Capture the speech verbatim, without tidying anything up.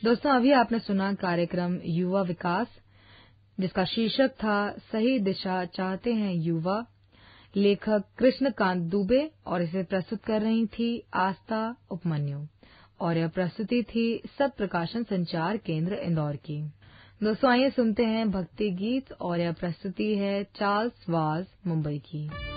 दोस्तों, अभी आपने सुना कार्यक्रम युवा विकास, जिसका शीर्षक था सही दिशा चाहते हैं युवा। लेखक कृष्णकांत दुबे और इसे प्रस्तुत कर रही थी आस्था उपमन्यु और यह प्रस्तुति थी सत प्रकाशन संचार केंद्र इंदौर की। दोस्तों, आइए सुनते हैं भक्ति गीत और यह प्रस्तुति है चार्ल्स वाज मुंबई की।